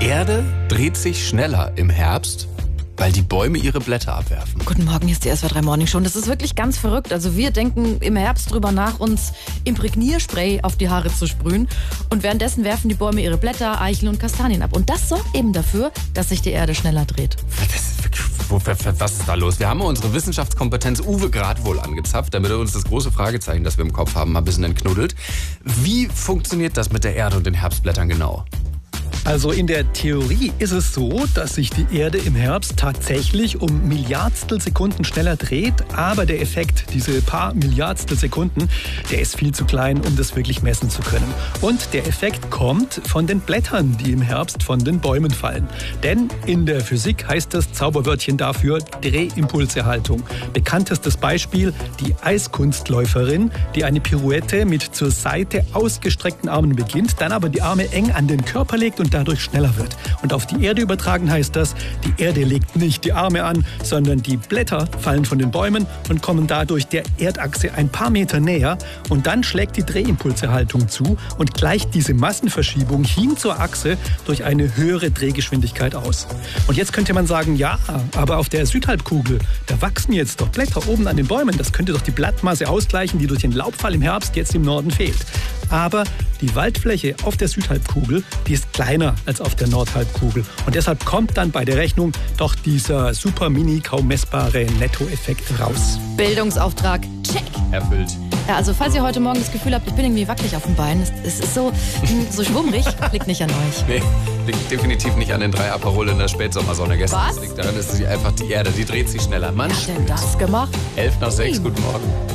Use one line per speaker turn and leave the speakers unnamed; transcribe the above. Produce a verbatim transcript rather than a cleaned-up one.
Erde dreht sich schneller im Herbst, weil die Bäume ihre Blätter abwerfen.
Guten Morgen, hier ist die S W R drei Morning Show. Das ist wirklich ganz verrückt. Also wir denken im Herbst drüber nach, uns Imprägnierspray auf die Haare zu sprühen. Und währenddessen werfen die Bäume ihre Blätter, Eicheln und Kastanien ab. Und das sorgt eben dafür, dass sich die Erde schneller dreht.
Das, was ist da los? Wir haben unsere Wissenschaftskompetenz Uwe Grad wohl angezapft, damit er uns das große Fragezeichen, das wir im Kopf haben, mal ein bisschen entknuddelt. Wie funktioniert das mit der Erde und den Herbstblättern genau?
Also in der Theorie ist es so, dass sich die Erde im Herbst tatsächlich um Milliardstel Sekunden schneller dreht, aber der Effekt, diese paar Milliardstel Sekunden, der ist viel zu klein, um das wirklich messen zu können. Und der Effekt kommt von den Blättern, die im Herbst von den Bäumen fallen. Denn in der Physik heißt das Zauberwörtchen dafür Drehimpulserhaltung. Bekanntestes Beispiel die Eiskunstläuferin, die eine Pirouette mit zur Seite ausgestreckten Armen beginnt, dann aber die Arme eng an den Körper legt und dadurch schneller wird. Und auf die Erde übertragen heißt das, die Erde legt nicht die Arme an, sondern die Blätter fallen von den Bäumen und kommen dadurch der Erdachse ein paar Meter näher und dann schlägt die Drehimpulserhaltung zu und gleicht diese Massenverschiebung hin zur Achse durch eine höhere Drehgeschwindigkeit aus. Und jetzt könnte man sagen, ja, aber auf der Südhalbkugel, da wachsen jetzt doch Blätter oben an den Bäumen, das könnte doch die Blattmasse ausgleichen, die durch den Laubfall im Herbst jetzt im Norden fehlt. Aber die Waldfläche auf der Südhalbkugel, die ist kleiner als auf der Nordhalbkugel. Und deshalb kommt dann bei der Rechnung doch dieser super mini, kaum messbare Nettoeffekt raus.
Bildungsauftrag, check.
Erfüllt.
Ja, also falls ihr heute Morgen das Gefühl habt, ich bin irgendwie wackelig auf dem Bein, es, es ist so, so schwummrig, liegt nicht an euch.
Nee, liegt definitiv nicht an den drei Aperol in der Spätsommersonne gestern.
Was?
Das liegt daran, dass sie einfach die Erde, die dreht sich schneller. Mann,
Wer hat denn das gemacht?
elf nach sechs, guten Morgen.